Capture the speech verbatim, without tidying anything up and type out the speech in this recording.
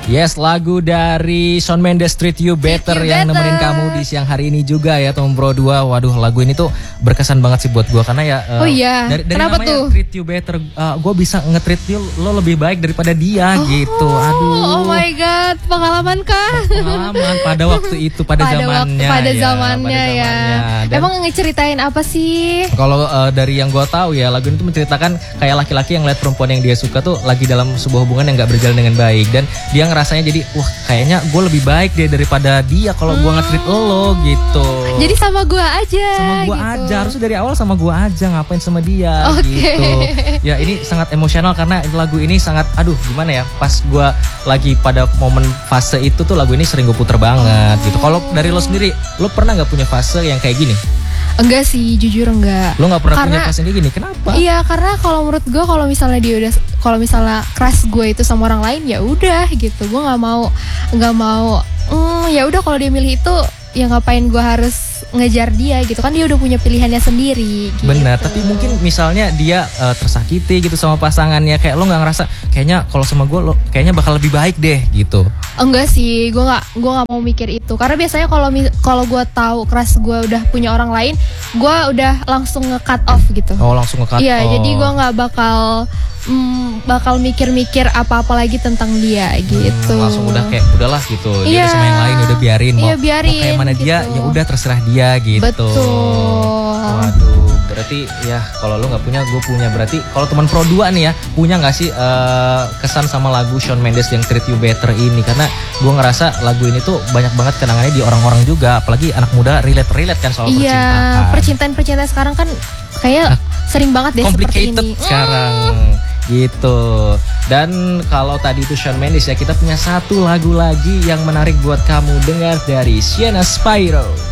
Yes, lagu dari Shawn Mendes Treat You Better Treat You yang Better. nemenin kamu di siang hari ini juga ya Tom Bro dua. Waduh, lagu ini tuh berkesan banget sih buat gua karena ya uh, Oh iya, dari, dari kenapa namanya tuh? Treat You Better, uh, gua bisa nge-treat you, lo lebih baik daripada dia Oh, gitu. Aduh. Oh my god, pengalaman kah? Pengalaman pada waktu itu, pada, pada zamannya waktu, pada ya, zamannya pada ya. zamannya. Dan Emang ngeceritain apa sih? kalau uh, dari yang gua tahu ya, lagu ini tuh menceritakan kayak laki-laki yang lihat perempuan yang dia suka tuh lagi dalam sebuah hubungan yang gak berjalan dengan baik, dan dia ngerasanya jadi wah kayaknya gue lebih baik deh daripada dia kalau gue nge-treat lo gitu. Jadi sama gue aja. Sama gue gitu. aja, harusnya dari awal sama gue aja, ngapain sama dia Oke. gitu. Ya ini sangat emosional karena lagu ini sangat, aduh gimana ya, pas gue lagi pada momen fase itu tuh lagu ini sering gue puter banget gitu. Kalau dari lo sendiri, lo pernah nggak punya fase yang kayak gini? Enggak sih, jujur enggak. Lo nggak pernah Karena- punya fase kayak gini, kenapa? Iya, karena kalau menurut gue kalau misalnya dia udah kalau misalnya crush gue itu sama orang lain ya udah gitu. Gue nggak mau nggak mau mm, ya udah kalau dia milih itu ya ngapain gue harus ngejar dia gitu kan, dia udah punya pilihannya sendiri gitu. Benar, tapi mungkin misalnya dia uh, tersakiti gitu sama pasangannya, kayak lo nggak ngerasa kayaknya kalau sama gue lo kayaknya bakal lebih baik deh gitu. Enggak sih, gue nggak gue nggak mau mikir itu karena biasanya kalau mi- kalau gue tahu crush gue udah punya orang lain, gue udah langsung nge-cut off gitu. Oh langsung nge-cut Iya, off. jadi gue nggak bakal mm, bakal mikir-mikir apa-apa lagi tentang dia gitu. Hmm, langsung udah kayak udahlah gitu. Dia Iya. udah sama yang lain udah biarin, mau, Iya, biarin, mau kayak mana dia gitu. ya udah terserah dia gitu. Betul. Waduh, berarti ya kalau lo nggak punya, gue punya. Berarti kalau teman Pro dua nih ya, punya nggak sih uh, kesan sama lagu Shawn Mendes yang Treat You Better ini? Karena gue ngerasa lagu ini tuh banyak banget kenangannya di orang-orang juga, apalagi anak muda relate-relate kan soal Iya, percintaan. percintaan-percintaan sekarang kan kayak sering banget deh seperti Complicated ini. sekarang gitu. Dan kalau tadi itu Shawn Mendes ya, kita punya satu lagu lagi yang menarik buat kamu dengar dari Sienna Spyro.